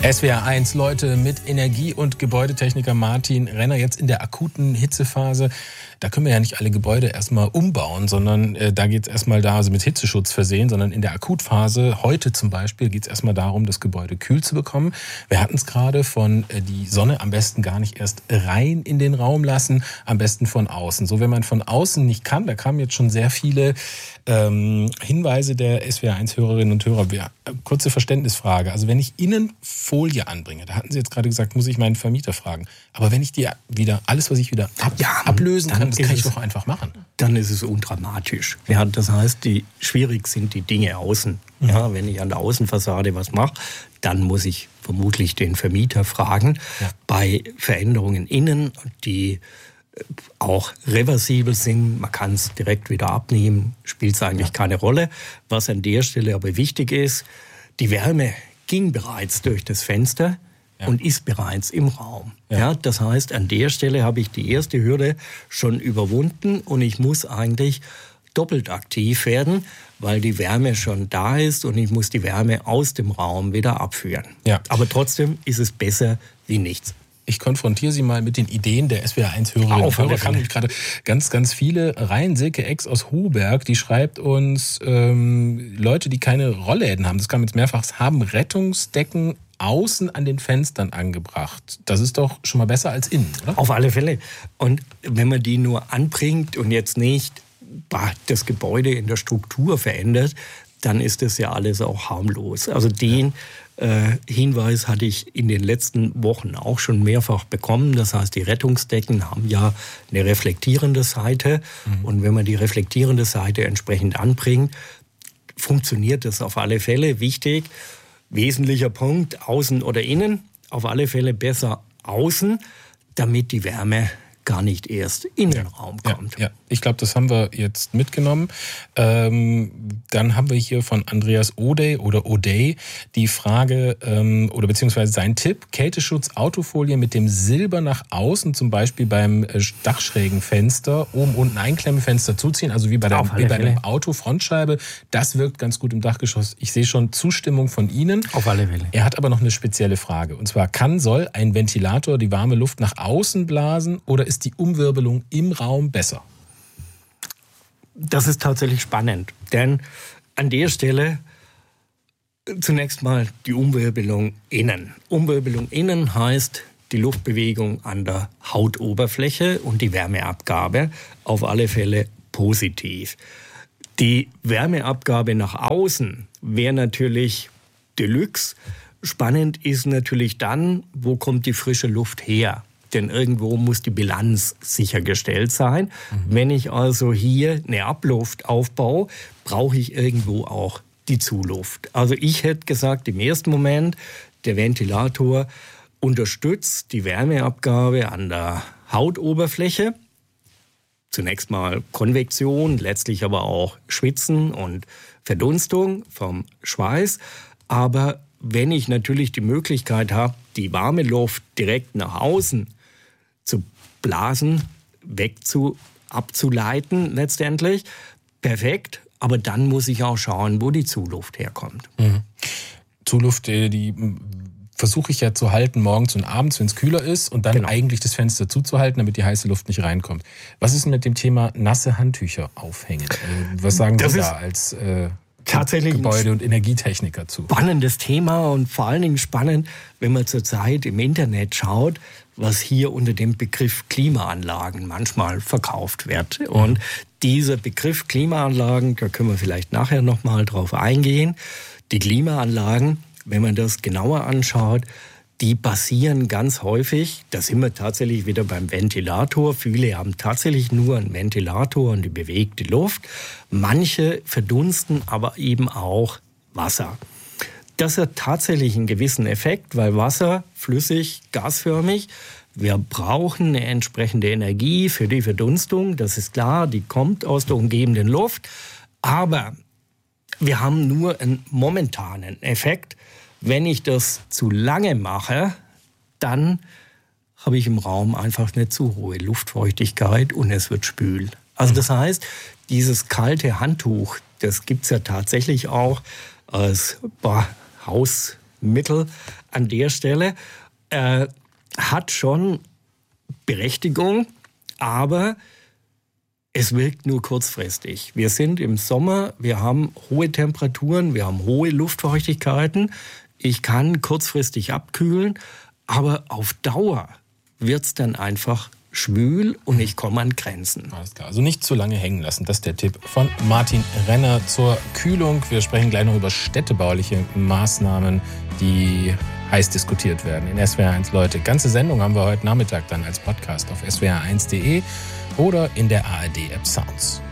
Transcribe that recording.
SWR 1, Leute, mit Energie- und Gebäudetechniker Martin Renner jetzt in der akuten Hitzephase. Da können wir ja nicht alle Gebäude erstmal umbauen, sondern da geht es erstmal da, also mit Hitzeschutz versehen, sondern in der Akutphase, heute zum Beispiel, geht es erstmal darum, das Gebäude kühl zu bekommen. Wir hatten es gerade von die Sonne am besten gar nicht erst rein in den Raum lassen, am besten von außen. So, wenn man von außen nicht kann, da kamen jetzt schon sehr viele Hinweise der SWR 1 Hörerinnen und Hörer. Kurze Verständnisfrage. Also wenn ich innen Folie anbringe, da hatten Sie jetzt gerade gesagt, muss ich meinen Vermieter fragen. Aber wenn ich die wieder, alles was ich wieder ablösen kann, das kann ich doch einfach machen. Dann ist es undramatisch. Ja, das heißt, schwierig sind die Dinge außen. Ja, wenn ich an der Außenfassade was mache, dann muss ich vermutlich den Vermieter fragen. Ja. Bei Veränderungen innen, die auch reversibel sind, man kann es direkt wieder abnehmen, spielt es eigentlich keine Rolle. Was an der Stelle aber wichtig ist, die Wärme ging bereits durch das Fenster und ist bereits im Raum. Ja, das heißt, an der Stelle habe ich die erste Hürde schon überwunden und ich muss eigentlich doppelt aktiv werden, weil die Wärme schon da ist und ich muss die Wärme aus dem Raum wieder abführen. Ja. Aber trotzdem ist es besser wie nichts. Ich konfrontiere Sie mal mit den Ideen der SWR 1 Hörerinnen und Hörer. Da kamen gerade ganz viele rein. Silke Ex aus Hohberg, die schreibt uns, Leute, die keine Rollläden haben, das kam jetzt mehrfach, haben Rettungsdecken außen an den Fenstern angebracht. Das ist doch schon mal besser als innen, oder? Auf alle Fälle. Und wenn man die nur anbringt und jetzt nicht das Gebäude in der Struktur verändert, dann ist das ja alles auch harmlos. Also den Hinweis hatte ich in den letzten Wochen auch schon mehrfach bekommen. Das heißt, die Rettungsdecken haben ja eine reflektierende Seite. Und wenn man die reflektierende Seite entsprechend anbringt, funktioniert das auf alle Fälle. Wichtig, wesentlicher Punkt, außen oder innen, auf alle Fälle besser außen, damit die Wärme gar nicht erst in den Raum kommt. Ja. Ich glaube, das haben wir jetzt mitgenommen. Dann haben wir hier von Andreas O'Day die Frage oder beziehungsweise sein Tipp: Kälteschutz Autofolie mit dem Silber nach außen, zum Beispiel beim Dachschrägenfenster, oben unten Einklemmefenster zuziehen, also wie bei einem Auto, Frontscheibe. Das wirkt ganz gut im Dachgeschoss. Ich sehe schon Zustimmung von Ihnen. Auf alle Fälle. Er hat aber noch eine spezielle Frage. Und zwar, soll ein Ventilator die warme Luft nach außen blasen oder ist die Umwirbelung im Raum besser? Das ist tatsächlich spannend, denn an der Stelle zunächst mal die Umwirbelung innen. Umwirbelung innen heißt die Luftbewegung an der Hautoberfläche und die Wärmeabgabe auf alle Fälle positiv. Die Wärmeabgabe nach außen wäre natürlich Deluxe. Spannend ist natürlich dann, wo kommt die frische Luft her? Denn irgendwo muss die Bilanz sichergestellt sein. Wenn ich also hier eine Abluft aufbaue, brauche ich irgendwo auch die Zuluft. Also ich hätte gesagt, im ersten Moment, der Ventilator unterstützt die Wärmeabgabe an der Hautoberfläche. Zunächst mal Konvektion, letztlich aber auch Schwitzen und Verdunstung vom Schweiß. Aber wenn ich natürlich die Möglichkeit habe, die warme Luft direkt nach außen zu blasen, abzuleiten letztendlich, perfekt. Aber dann muss ich auch schauen, wo die Zuluft herkommt. Zuluft, die versuche ich ja zu halten morgens und abends, wenn es kühler ist, und dann eigentlich das Fenster zuzuhalten, damit die heiße Luft nicht reinkommt. Was ist denn mit dem Thema nasse Handtücher aufhängen? Was sagen Sie da als tatsächlich Gebäude- und Energietechniker zu? Spannendes Thema und vor allen Dingen spannend, wenn man zurzeit im Internet schaut, was hier unter dem Begriff Klimaanlagen manchmal verkauft wird. Und dieser Begriff Klimaanlagen, da können wir vielleicht nachher nochmal drauf eingehen. Die Klimaanlagen, wenn man das genauer anschaut, die basieren ganz häufig, da sind wir tatsächlich wieder beim Ventilator. Viele haben tatsächlich nur einen Ventilator und die bewegte Luft. Manche verdunsten aber eben auch Wasser. Das hat tatsächlich einen gewissen Effekt, weil Wasser, flüssig, gasförmig, wir brauchen eine entsprechende Energie für die Verdunstung. Das ist klar, die kommt aus der umgebenden Luft. Aber wir haben nur einen momentanen Effekt. Wenn ich das zu lange mache, dann habe ich im Raum einfach eine zu hohe Luftfeuchtigkeit und es wird schwül. Also das heißt, dieses kalte Handtuch, das gibt es ja tatsächlich auch als Mittel an der Stelle. Hat schon Berechtigung, aber es wirkt nur kurzfristig. Wir sind im Sommer, wir haben hohe Temperaturen, wir haben hohe Luftfeuchtigkeiten. Ich kann kurzfristig abkühlen, aber auf Dauer wird's dann einfach schwül und ich komme an Grenzen. Alles klar, also nicht zu lange hängen lassen. Das ist der Tipp von Martin Renner zur Kühlung. Wir sprechen gleich noch über städtebauliche Maßnahmen, die heiß diskutiert werden in SWR1, Leute. Ganze Sendung haben wir heute Nachmittag dann als Podcast auf swr1.de oder in der ARD-App Sounds.